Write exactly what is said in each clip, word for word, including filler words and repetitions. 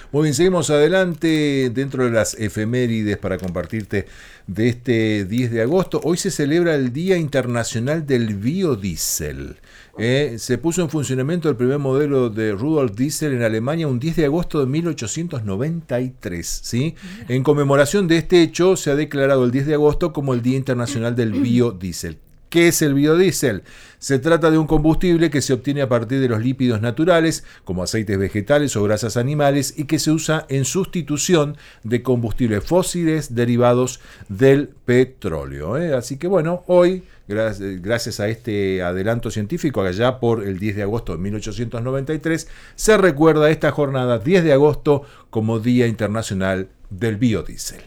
Muy bien, seguimos adelante dentro de las efemérides para compartirte de este diez de agosto. Hoy se celebra el Día Internacional del Biodiesel. Eh, se puso en funcionamiento el primer modelo de Rudolf Diesel en Alemania un diez de agosto de mil ochocientos noventa y tres. ¿Sí? En conmemoración de este hecho se ha declarado el diez de agosto como el Día Internacional del Biodiesel. ¿Qué es el biodiesel? Se trata de un combustible que se obtiene a partir de los lípidos naturales, como aceites vegetales o grasas animales, y que se usa en sustitución de combustibles fósiles derivados del petróleo. ¿eh? Así que bueno, hoy, gracias a este adelanto científico, allá por el diez de agosto de mil ochocientos noventa y tres, se recuerda esta jornada diez de agosto como Día Internacional del Biodiesel.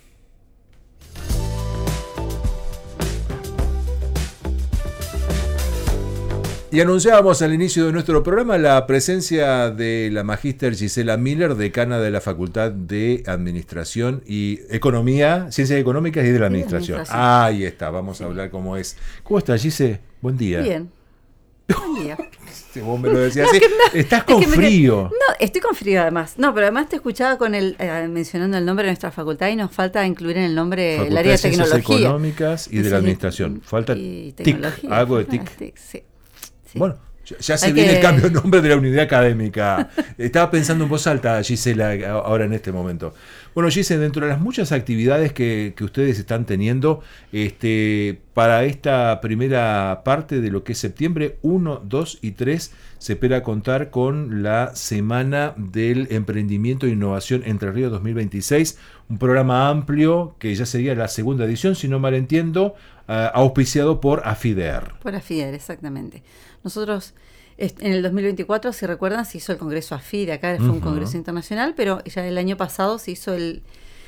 Y anunciábamos al inicio de nuestro programa la presencia de la magíster Gisela Miller, decana de la Facultad de Administración y Economía, Ciencias Económicas y de la Administración. Sí, administración. Ahí está, vamos sí. a hablar cómo es. ¿Cómo estás, Gise? Buen día. Bien. Buen día. Si vos me lo decías así. No, no, estás con frío. Me, no, estoy con frío además. No, pero además te escuchaba con el eh, mencionando el nombre de nuestra facultad y nos falta incluir en el nombre Facultad el área de, de Ciencias tecnología. Económicas y de la Administración. Falta y TIC, algo de TIC. Ah, TIC sí. Sí. Bueno, ya, ya se Hay viene que... el cambio de nombre de la unidad académica. Estaba pensando en voz alta, Gisela, ahora en este momento. Bueno, Gisela, dentro de las muchas actividades que, que ustedes están teniendo, este, para esta primera parte de lo que es septiembre uno, dos y tres, se espera contar con la Semana del Emprendimiento e Innovación Entre Ríos dos mil veintiséis, un programa amplio que ya sería la segunda edición, si no mal entiendo, Uh, auspiciado por AFIDER. Por AFIDER, exactamente. Nosotros, en el dos mil veinticuatro, si recuerdan, se hizo el Congreso AFIDE, acá fue uh-huh. un congreso internacional, pero ya el año pasado se hizo el,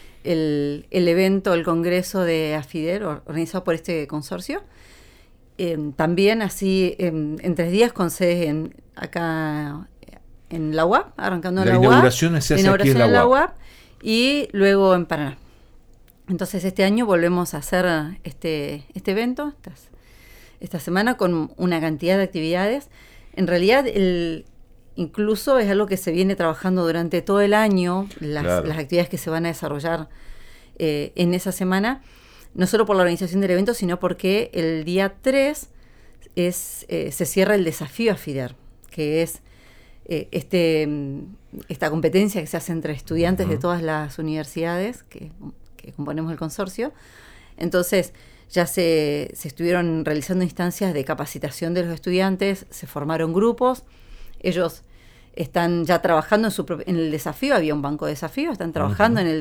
el, el evento, el Congreso de AFIDER, organizado por este consorcio. Eh, también así, en, en tres días, con sede en, acá en la U A P, arrancando en la, la U A P. Inauguración se hace inauguración aquí en la U A P. U A P. Y luego en Paraná. Entonces este año volvemos a hacer este, este evento, estas, esta semana, con una cantidad de actividades. En realidad, el, incluso es algo que se viene trabajando durante todo el año, las, claro. las actividades que se van a desarrollar eh, en esa semana, no solo por la organización del evento, sino porque el día tres es, eh, se cierra el desafío AFIDER, que es eh, este, esta competencia que se hace entre estudiantes uh-huh. de todas las universidades, que que componemos el consorcio. Entonces ya se, se estuvieron realizando instancias de capacitación de los estudiantes, se formaron grupos, ellos están ya trabajando en, su, en el desafío, había un banco de desafío, están trabajando uh-huh. en el